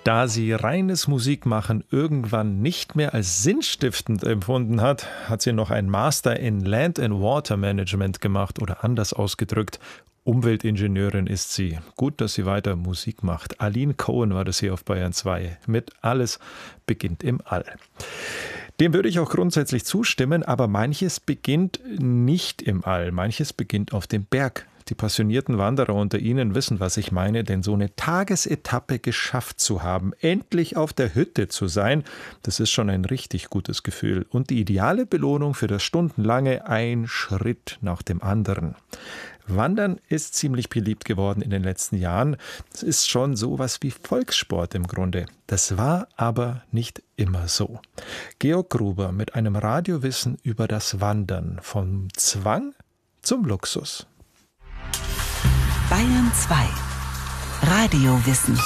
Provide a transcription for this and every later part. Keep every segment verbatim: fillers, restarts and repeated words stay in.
Da sie reines Musikmachen irgendwann nicht mehr als sinnstiftend empfunden hat, hat sie noch einen Master in Land and Water Management gemacht oder anders ausgedrückt, Umweltingenieurin ist sie. Gut, dass sie weiter Musik macht. Aline Cohen war das hier auf Bayern zwei mit Alles beginnt im All. Dem würde ich auch grundsätzlich zustimmen, aber manches beginnt nicht im All, manches beginnt auf dem Berg. Die passionierten Wanderer unter Ihnen wissen, was ich meine, denn so eine Tagesetappe geschafft zu haben, endlich auf der Hütte zu sein, das ist schon ein richtig gutes Gefühl und die ideale Belohnung für das stundenlange ein Schritt nach dem anderen. Wandern ist ziemlich beliebt geworden in den letzten Jahren. Es ist schon sowas wie Volkssport im Grunde. Das war aber nicht immer so. Georg Gruber mit einem Radiowissen über das Wandern vom Zwang zum Luxus. Bayern zwei. Radiowissen.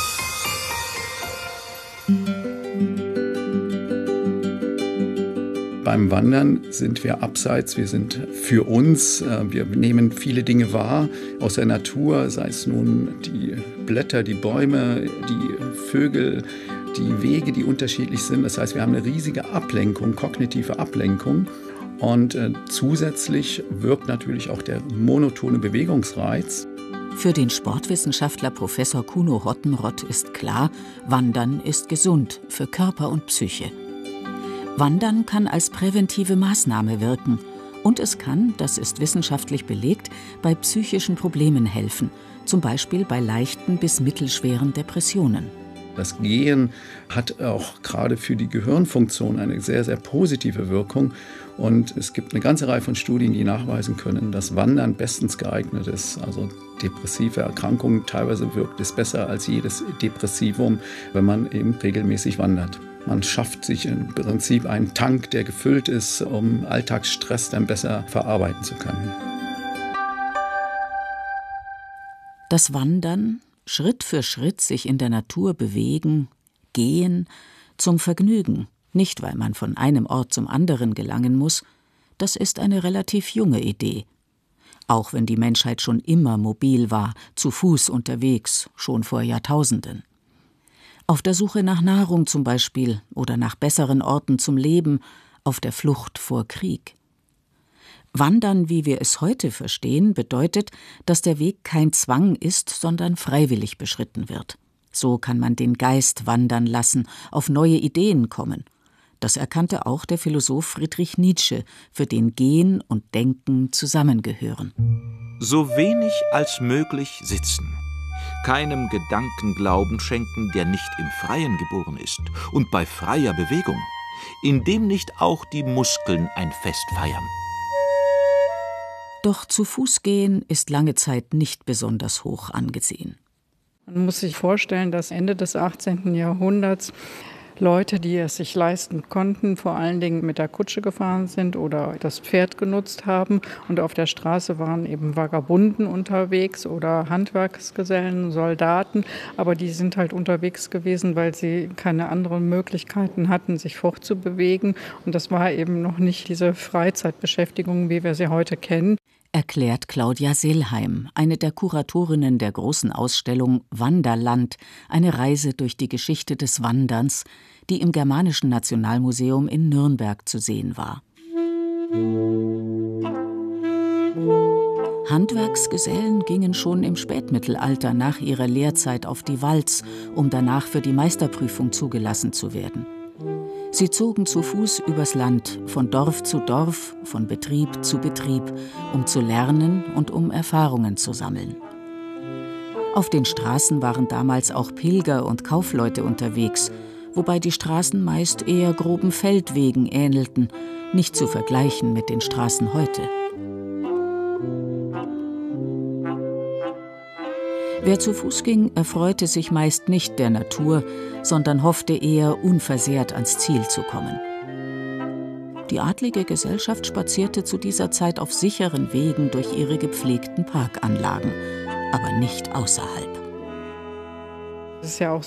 Beim Wandern sind wir abseits, wir sind für uns, wir nehmen viele Dinge wahr aus der Natur, sei es nun die Blätter, die Bäume, die Vögel, die Wege, die unterschiedlich sind. Das heißt, wir haben eine riesige Ablenkung, kognitive Ablenkung. Und äh, zusätzlich wirkt natürlich auch der monotone Bewegungsreiz. Für den Sportwissenschaftler Professor Kuno Hottenrott ist klar, Wandern ist gesund für Körper und Psyche. Wandern kann als präventive Maßnahme wirken und es kann, das ist wissenschaftlich belegt, bei psychischen Problemen helfen, zum Beispiel bei leichten bis mittelschweren Depressionen. Das Gehen hat auch gerade für die Gehirnfunktion eine sehr, sehr positive Wirkung. Und es gibt eine ganze Reihe von Studien, die nachweisen können, dass Wandern bestens geeignet ist. Also depressive Erkrankungen, teilweise wirkt es besser als jedes Depressivum, wenn man eben regelmäßig wandert. Man schafft sich im Prinzip einen Tank, der gefüllt ist, um Alltagsstress dann besser verarbeiten zu können. Das Wandern, Schritt für Schritt sich in der Natur bewegen, gehen, zum Vergnügen, nicht weil man von einem Ort zum anderen gelangen muss, das ist eine relativ junge Idee. Auch wenn die Menschheit schon immer mobil war, zu Fuß unterwegs, schon vor Jahrtausenden. Auf der Suche nach Nahrung zum Beispiel oder nach besseren Orten zum Leben, auf der Flucht vor Krieg. Wandern, wie wir es heute verstehen, bedeutet, dass der Weg kein Zwang ist, sondern freiwillig beschritten wird. So kann man den Geist wandern lassen, auf neue Ideen kommen. Das erkannte auch der Philosoph Friedrich Nietzsche, für den Gehen und Denken zusammengehören. So wenig als möglich sitzen. Keinem Gedanken Glauben schenken, der nicht im Freien geboren ist. Und bei freier Bewegung, indem nicht auch die Muskeln ein Fest feiern. Doch zu Fuß gehen ist lange Zeit nicht besonders hoch angesehen. Man muss sich vorstellen, dass Ende des achtzehnten Jahrhunderts Leute, die es sich leisten konnten, vor allen Dingen mit der Kutsche gefahren sind oder das Pferd genutzt haben. Und auf der Straße waren eben Vagabunden unterwegs oder Handwerksgesellen, Soldaten. Aber die sind halt unterwegs gewesen, weil sie keine anderen Möglichkeiten hatten, sich fortzubewegen. Und das war eben noch nicht diese Freizeitbeschäftigung, wie wir sie heute kennen. Erklärt Claudia Selheim, eine der Kuratorinnen der großen Ausstellung Wanderland, eine Reise durch die Geschichte des Wanderns, die im Germanischen Nationalmuseum in Nürnberg zu sehen war. Handwerksgesellen gingen schon im Spätmittelalter nach ihrer Lehrzeit auf die Walz, um danach für die Meisterprüfung zugelassen zu werden. Sie zogen zu Fuß übers Land, von Dorf zu Dorf, von Betrieb zu Betrieb, um zu lernen und um Erfahrungen zu sammeln. Auf den Straßen waren damals auch Pilger und Kaufleute unterwegs, wobei die Straßen meist eher groben Feldwegen ähnelten, nicht zu vergleichen mit den Straßen heute. Wer zu Fuß ging, erfreute sich meist nicht der Natur, sondern hoffte eher, unversehrt ans Ziel zu kommen. Die adlige Gesellschaft spazierte zu dieser Zeit auf sicheren Wegen durch ihre gepflegten Parkanlagen, aber nicht außerhalb. Es ist ja auch